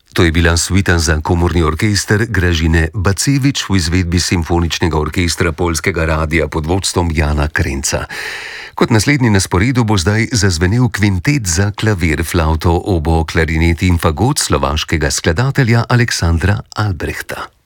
To je bila suita za komorni orkester Gražine Bacevič v izvedbi Simfoničnega orkestra Poljskega radia pod vodstvom Jana Krenca. Kot naslednji na sporedu bo zdaj zazvenel kvintet za klavir, flavto, obo, klarinet in fagot slovaškega skladatelja Aleksandra Albrehta.